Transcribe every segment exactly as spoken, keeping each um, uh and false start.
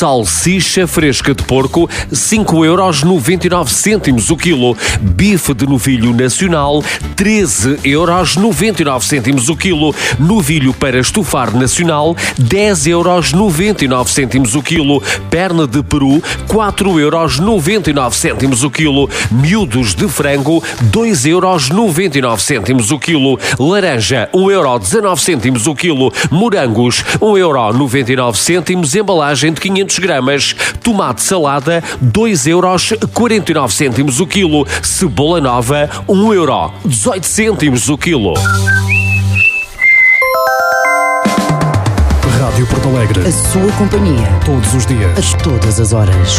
Salsicha fresca de porco, cinco euros noventa e nove cêntimos o quilo. Bife de novilho nacional, treze euros noventa e nove cêntimos o quilo. Novilho para estufar nacional, dez euros noventa e nove cêntimos o quilo. Perna de peru, quatro euros noventa e nove cêntimos o quilo. Miúdos de frango, dois euros noventa e nove cêntimos o quilo. Laranja, um euro dezanove cêntimos o quilo. Morangos, um euro noventa e nove cêntimos, embalagem de quinhentos gramas. Tomate salada, dois euros quarenta e nove cêntimos o quilo. Cebola nova, um euro dezoito cêntimos o quilo. Rádio Porto Alegre. A sua companhia. Todos os dias. A todas as horas.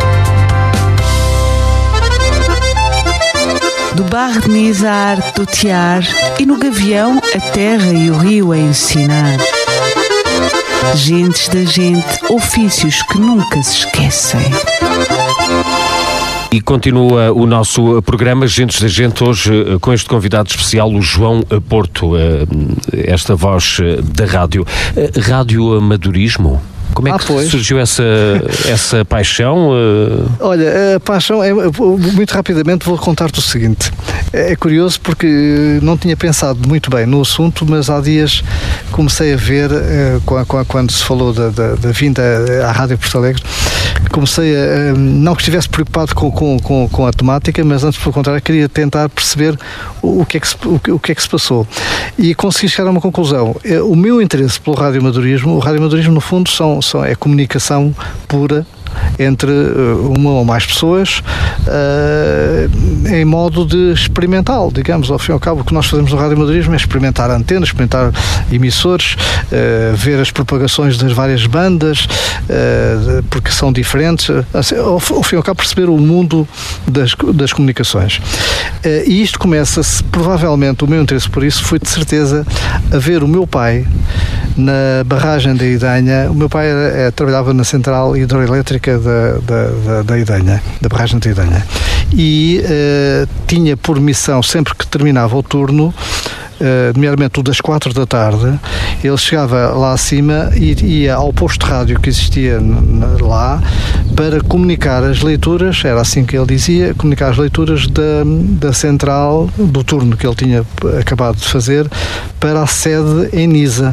Do barro de nizar, do tear e no gavião a terra e o rio a ensinar. Gentes da gente, ofícios que nunca se esquecem. E continua o nosso programa Gentes da Gente, hoje com este convidado especial, o João Porto, esta voz da rádio. Rádio Amadorismo? Como é que ah, surgiu essa, essa paixão? Olha, a paixão, é, muito rapidamente vou contar-te o seguinte. É curioso porque não tinha pensado muito bem no assunto, mas há dias comecei a ver, quando se falou da, da, da vinda à Rádio Porto Alegre, comecei a, não que estivesse preocupado com, com, com, com a temática, mas antes, pelo contrário, queria tentar perceber o, o, que é que se, o, o que é que se passou. E consegui chegar a uma conclusão. O meu interesse pelo radioamadorismo, o radioamadorismo, no fundo, são é comunicação pura entre uma ou mais pessoas uh, em modo de experimental, digamos. Ao fim e ao cabo, o que nós fazemos no radioamadorismo é experimentar antenas, experimentar emissores, uh, ver as propagações das várias bandas, uh, porque são diferentes, assim, ao, ao fim e ao cabo perceber o mundo das, das comunicações. Uh, e isto começa-se, provavelmente, o meu interesse por isso foi de certeza a ver o meu pai na barragem da Idanha. O meu pai era, é, trabalhava na central hidroelétrica da, da, da, da Idanha, da barragem da Idanha, e uh, tinha por missão, sempre que terminava o turno, Uh, nomeadamente o das quatro da tarde, ele chegava lá acima e ia ao posto de rádio que existia lá para comunicar as leituras, era assim que ele dizia, comunicar as leituras da, da central, do turno que ele tinha acabado de fazer, para a sede em Nisa.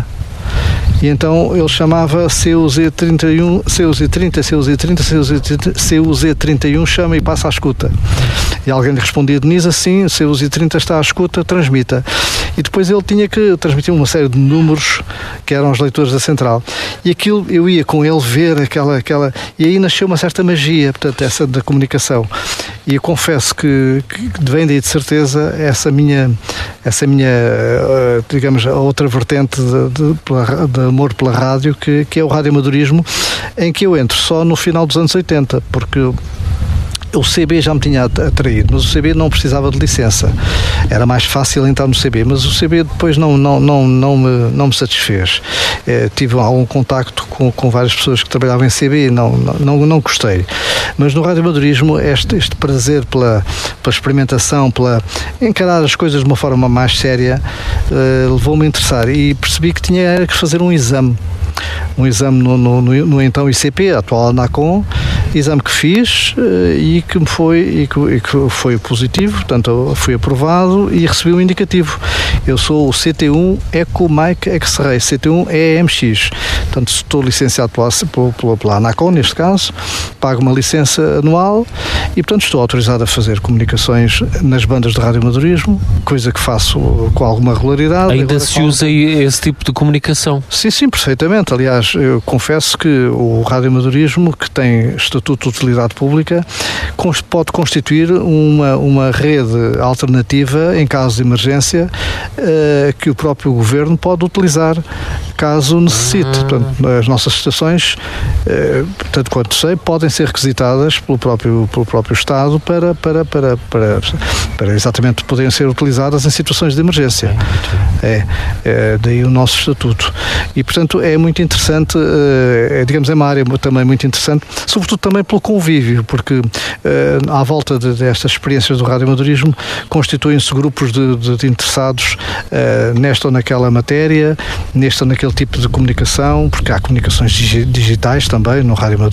E então ele chamava C U Z trinta e um, C U Z trinta, C U Z trinta, C U Z trinta e um, chama e passa à escuta. E alguém lhe respondia de Nisa, sim, C U Z trinta está à escuta, transmita. E depois ele tinha que transmitir uma série de números que eram os leitores da central. E aquilo, eu ia com ele ver aquela... aquela e aí nasceu uma certa magia, portanto, essa da comunicação. E eu confesso que, que vem daí de certeza essa minha, essa minha digamos, a outra vertente de, de, de amor pela rádio, que, que é o radioamadorismo, em que eu entro só no final dos anos oitenta, porque o C B já me tinha atraído, mas o C B não precisava de licença. Era mais fácil entrar no C B, mas o C B depois não, não, não, não, me, não me satisfez. Eh, tive algum contacto com, com várias pessoas que trabalhavam em C B e não, não, não gostei. Mas no radioamadorismo, este, este prazer pela, pela experimentação, pela encarar as coisas de uma forma mais séria, eh, levou-me a interessar e percebi que tinha que fazer um exame. Um exame no, no, no, no então I C P, atual ANACOM, exame que fiz e que me foi, e que, e que foi positivo, portanto fui aprovado e recebi um indicativo. Eu sou o C T um Eco Mike X-Ray, C T um E M X, portanto estou licenciado pela, pela, pela ANACOM, neste caso, pago uma licença anual e portanto estou autorizado a fazer comunicações nas bandas de radioamadorismo, coisa que faço com alguma regularidade. Ainda se usa esse tipo de comunicação? Sim, sim, perfeitamente. Aliás, eu confesso que o radioamadorismo, que tem estatuto de utilidade pública, pode constituir uma, uma rede alternativa em caso de emergência uh, que o próprio governo pode utilizar caso necessite. Ah. Portanto, as nossas estações, uh, tanto quanto sei, podem ser requisitadas pelo próprio, pelo próprio Estado para, para, para, para, para exatamente poderem ser utilizadas em situações de emergência. É, é daí o nosso estatuto. E, portanto, é muito interessante, é, digamos, é uma área também muito interessante, sobretudo também pelo convívio, porque é, à volta de, destas experiências do radioamadorismo constituem-se grupos de, de, de interessados é, nesta ou naquela matéria, neste ou naquele tipo de comunicação, porque há comunicações digitais também no radioamadorismo.